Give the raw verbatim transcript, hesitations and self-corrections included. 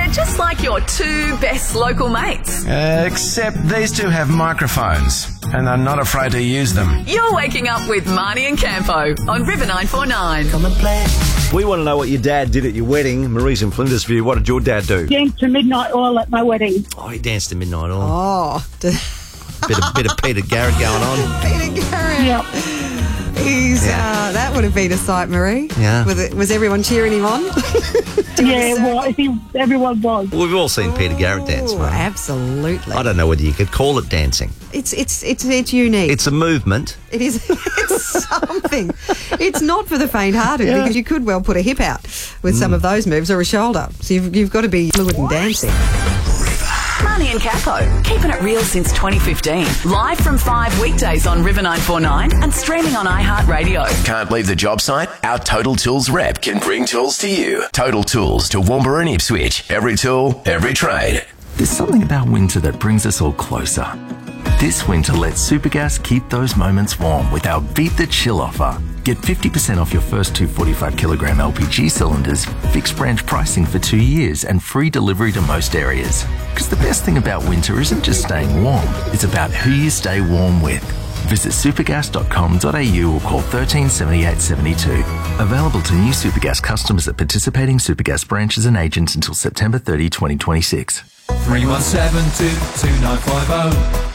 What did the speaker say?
They're just like your two best local mates. Uh, except these two have microphones and are not afraid to use them. You're waking up with Marnie and Campo on River nine four nine. Come and play. We want to know what your dad did at your wedding. Marie's in Flinders View. What did your dad do? Danced to Midnight Oil at my wedding. Oh, he danced to Midnight Oil. Oh, d- Bit of, bit of Peter Garrett going on. Peter Garrett. Yep. He's, Yeah. uh, that would have been a sight, Marie. Yeah. Was, it, was everyone cheering him on? Yeah, well, I think everyone was. We've all seen Peter Garrett dance, Oh, mate. absolutely. I don't know whether you could call it dancing. It's it's it's it's unique. It's a movement. It is it's something. It's not for the faint-hearted because you could well put a hip out with some of those moves or a shoulder. So you've, you've got to be fluid and dancing. Marnie and Campo, keeping it real since twenty fifteen. Live from five weekdays on River nine four nine and streaming on iHeartRadio. Can't leave the job site? Our Total Tools rep can bring tools to you. Total Tools to Woombra and Ipswich. Every tool, every trade. There's something about winter that brings us all closer. This winter, let Supergas keep those moments warm with our Beat the Chill offer. Get fifty percent off your first two forty-five kilogram L P G cylinders, fixed branch pricing for two years and free delivery to most areas. Because the best thing about winter isn't just staying warm, it's about who you stay warm with. Visit supergas dot com dot a u or call one three seven eight seven two. Available to new Supergas customers at participating Supergas branches and agents until September thirtieth, twenty twenty-six. three one seven two two nine five zero.